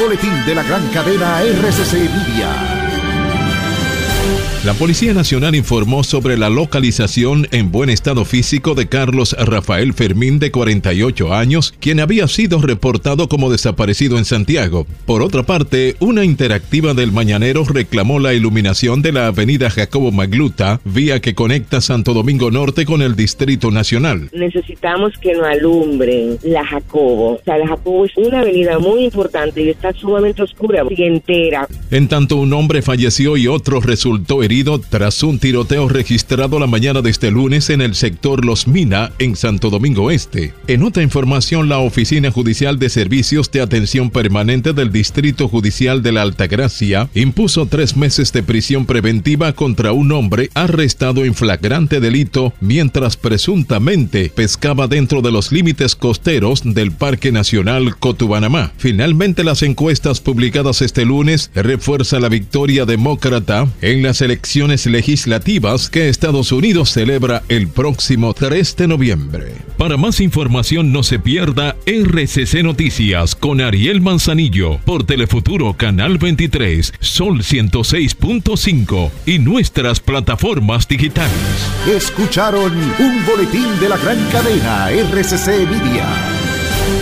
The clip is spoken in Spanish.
boletín de la gran cadena RCC Media. La Policía Nacional informó sobre la localización en buen estado físico de Carlos Rafael Fermín, de 48 años, quien había sido reportado como desaparecido en Santiago. Por otra parte, una interactiva del Mañanero reclamó la iluminación de la avenida Jacobo Magluta, vía que conecta Santo Domingo Norte con el Distrito Nacional. Necesitamos que nos alumbren la Jacobo. O sea, la Jacobo es una avenida muy importante y está sumamente oscura y entera. En tanto, un hombre falleció y otro resultó herido tras un tiroteo registrado la mañana de este lunes en el sector Los Mina, en Santo Domingo Este. En otra información, la Oficina Judicial de Servicios de Atención Permanente del Distrito Judicial de la Altagracia impuso 3 meses de prisión preventiva contra un hombre arrestado en flagrante delito mientras presuntamente pescaba dentro de los límites costeros del Parque Nacional Cotubanamá. Finalmente, las encuestas publicadas este lunes refuerzan la victoria demócrata en las elecciones legislativas que Estados Unidos celebra el próximo 3 de noviembre. Para más información, no se pierda RCC Noticias con Ariel Manzanillo por Telefuturo Canal 23, Sol 106.5 y nuestras plataformas digitales. Escucharon un boletín de la gran cadena RCC Media.